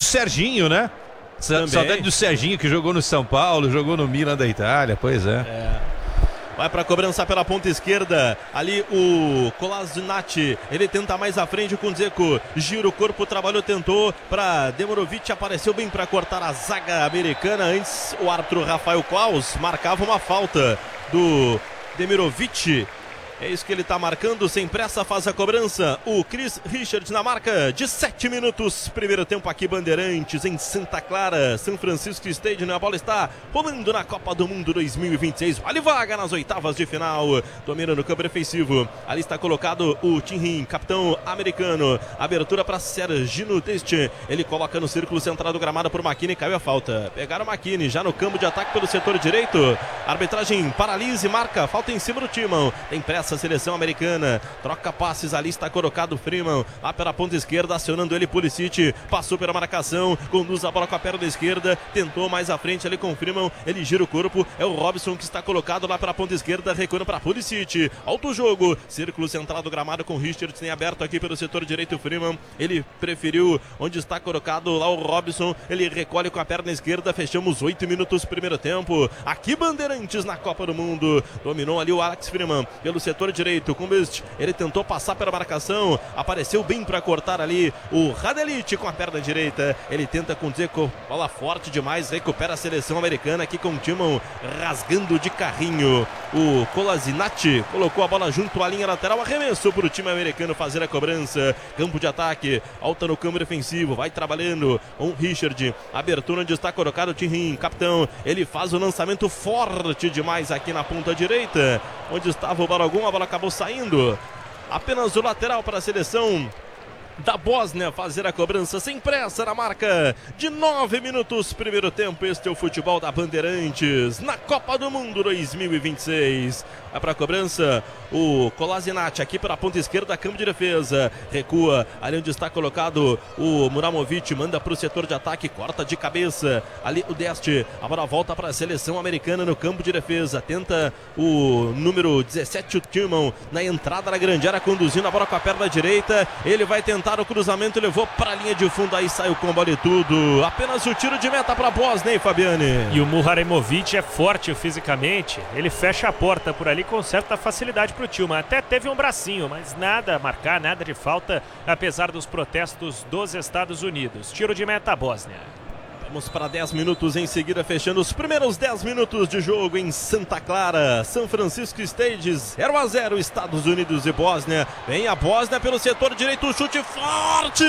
Serginho, né? Saudade do Serginho, que jogou no São Paulo, jogou no Milan da Itália, pois é. Vai para a cobrança pela ponta esquerda. Ali o Kolasinac. Ele tenta mais à frente com o Dzeko. Gira o corpo, trabalhou, tentou. Para Demirovic, apareceu bem para cortar a zaga americana. Antes o árbitro Rafael Klaus marcava uma falta do Demirovic. É isso que ele está marcando, sem pressa, faz a cobrança. O Chris Richards na marca de 7 minutos. Primeiro tempo aqui, Bandeirantes, em Santa Clara, São Francisco Stadium. A bola está rolando na Copa do Mundo 2026. Vale vaga nas oitavas de final. Domina no campo defensivo. Ali está colocado o Tinrin, capitão americano. Abertura para Serginho Deste. Ele coloca no círculo central do gramado por McKinney. Caiu a falta. Pegaram o McKinney já no campo de ataque pelo setor direito. Arbitragem paralisa e marca. Falta em cima do Timão. Tem pressa a seleção americana, troca passes, ali está colocado o Freeman, lá pela ponta esquerda, acionando ele, Pulisic, passou pela marcação, conduz a bola com a perna esquerda, tentou mais à frente ali com o Freeman, ele gira o corpo, é o Robson que está colocado lá pela ponta esquerda, recuando para Pulisic, alto jogo, círculo central do gramado com o Richards, tem aberto aqui pelo setor direito o Freeman, ele preferiu onde está colocado lá o Robson, ele recolhe com a perna esquerda, fechamos 8 minutos primeiro tempo, aqui Bandeirantes na Copa do Mundo, dominou ali o Alex Freeman, pelo setor direito, com Bust, ele tentou passar pela marcação, apareceu bem para cortar ali o Radelic com a perna direita, ele tenta com o Dzeko, bola forte demais, recupera a seleção americana aqui com o Timon rasgando de carrinho, o Kolasinac colocou a bola junto à linha lateral, arremesso para o time americano fazer a cobrança, campo de ataque, alta no campo defensivo, vai trabalhando com o Richard, abertura onde está colocado o Tinrin, capitão, ele faz o lançamento forte demais aqui na ponta direita, onde estava o Balogun, a bola acabou saindo, apenas o lateral para a seleção da Bósnia fazer a cobrança sem pressa na marca de 9 minutos primeiro tempo. Este é o futebol da Bandeirantes na Copa do Mundo 2026. Vai para a cobrança o Kolasinac aqui pela ponta esquerda, campo de defesa, recua ali onde está colocado o Muramovic, manda para o setor de ataque, corta de cabeça ali o Deste, a bola volta para a seleção americana no campo de defesa, tenta o número 17, o Timon, na entrada da grande área, conduzindo a bola com a perna direita, ele vai tentar o cruzamento, levou para a linha de fundo, aí saiu com bola e tudo, apenas o tiro de meta para a Bósnia, hein, Fabiane? E o Muramovic é forte fisicamente, ele fecha a porta por ali com certa facilidade para o Tilman, até teve um bracinho, mas nada a marcar, nada de falta, apesar dos protestos dos Estados Unidos. Tiro de meta, Bósnia. Vamos para 10 minutos em seguida, fechando os primeiros 10 minutos de jogo em Santa Clara, São Francisco Stadium, 0-0, Estados Unidos e Bósnia. Vem a Bósnia pelo setor direito, chute forte!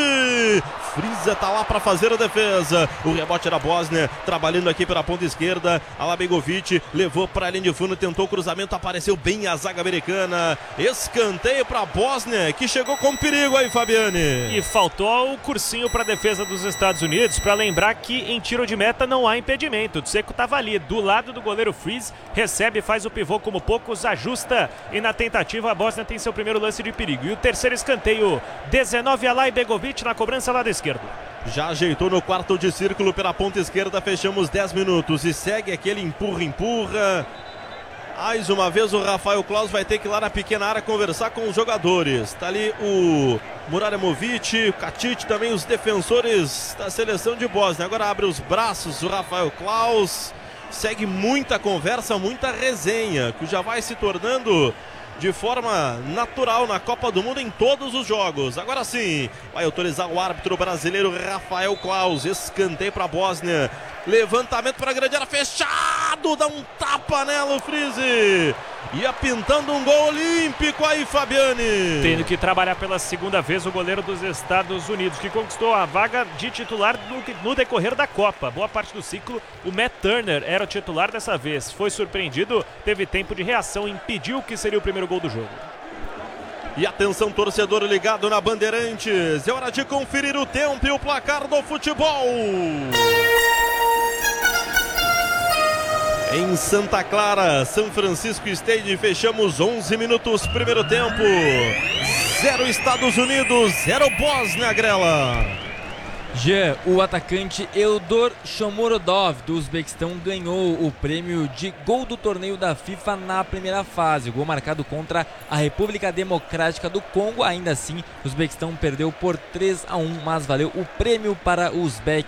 Friza tá lá para fazer a defesa. O rebote da Bósnia, trabalhando aqui pela ponta esquerda. Alabegovic levou para a linha de fundo, tentou o cruzamento, apareceu bem a zaga americana. Escanteio para a Bósnia, que chegou com perigo aí, Fabiane. E faltou o cursinho para a defesa dos Estados Unidos, para lembrar que em tiro de meta não há impedimento. O Dzeko estava ali do lado do goleiro Freeze, recebe, faz o pivô como poucos, ajusta e na tentativa a Bósnia tem seu primeiro lance de perigo. E o terceiro escanteio, 19, Alabegovic na cobrança lá da esquerda. Já ajeitou no quarto de círculo pela ponta esquerda, fechamos 10 minutos e segue aquele empurra. Mais uma vez o Rafael Klaus vai ter que ir lá na pequena área conversar com os jogadores. Tá ali o Muramovic, o Katic, também os defensores da seleção de Bósnia. Agora abre os braços o Rafael Klaus. Segue muita conversa, muita resenha, que já vai se tornando de forma natural na Copa do Mundo em todos os jogos. Agora sim, vai autorizar o árbitro brasileiro Rafael Klaus. Escanteio para a Bósnia. Levantamento para a grande área, fechado, dá um tapa nela o Freeze. Ia pintando um gol olímpico aí, Fabiane. Tendo que trabalhar pela segunda vez o goleiro dos Estados Unidos, que conquistou a vaga de titular no decorrer da Copa. Boa parte do ciclo, o Matt Turner era o titular dessa vez. Foi surpreendido, teve tempo de reação, impediu que seria o primeiro gol do jogo. E atenção, torcedor ligado na Bandeirantes, é hora de conferir o tempo e o placar do futebol. Em Santa Clara, São Francisco Stadium, fechamos 11 minutos primeiro tempo. 0 Estados Unidos, 0 Bósnia, Grela. Jean, o atacante Eldor Shomurodov do Uzbequistão ganhou o prêmio de gol do torneio da FIFA na primeira fase. Gol marcado contra a República Democrática do Congo. Ainda assim, o Uzbequistão perdeu por 3-1, mas valeu o prêmio para o Uzbek